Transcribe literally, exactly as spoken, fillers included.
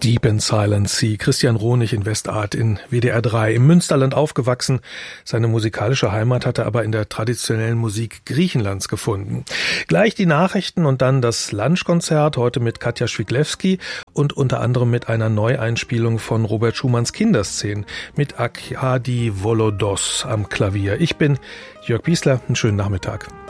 Deep in Silent Sea. Christian Rohnig in Westart in W D R drei. Im Münsterland aufgewachsen. Seine musikalische Heimat hat er aber in der traditionellen Musik Griechenlands gefunden. Gleich die Nachrichten und dann das Lunchkonzert, heute mit Katja Schwiglewski und unter anderem mit einer Neueinspielung von Robert Schumanns Kinderszenen mit Arkadi Volodos am Klavier. Ich bin Jörg Biesler. Einen schönen Nachmittag.